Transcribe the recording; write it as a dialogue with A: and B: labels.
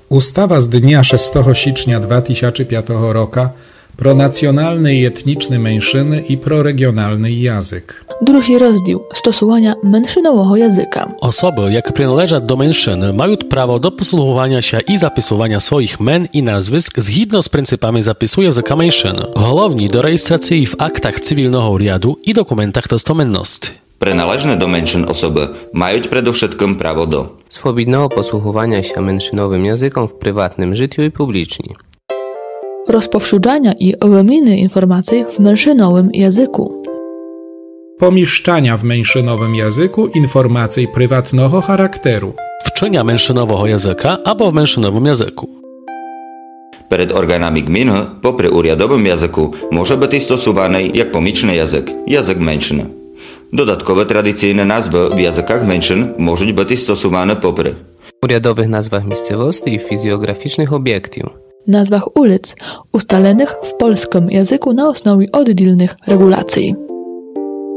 A: Устава з дня 6 січня 2005 року про національний і етнічні меншини і про регіональний язик.
B: Drugi rozdział stosowania mężczyznowego języka.
C: Osoby, jakie przynależą do mężczyzn, mają prawo do posługiwania się i zapisywania swoich men i nazwisk zgodnie z pryncypami zapisu języka mężczyzn. Głównie do rejestracji w aktach cywilnego riadu i dokumentach testamenności.
D: Przynależne do mężczyzn osoby mają przede wszystkim prawo do
E: swobodnego posługiwania się mężczyznowym językiem w prywatnym życiu i publicznie.
B: Rozpowszechniania i wymiany informacji w mężczyznowym języku.
A: Pomieszczania w mężczyznowym języku informacji prywatnego charakteru.
C: Wczynia mężczyznowego języka albo w mężczyznowym języku.
D: Przed organami gminy, poprzez uriadowym języku, może być stosowany jak pomічny język mężczyzn. Dodatkowe tradycyjne nazwy w językach mężczyzn mogą być stosowane poprzez
E: uriadowych nazwach miejscowości i fizjograficznych obiektów.
B: Nazwach ulic ustalonych w polskim języku na osnowie oddzielnych regulacji.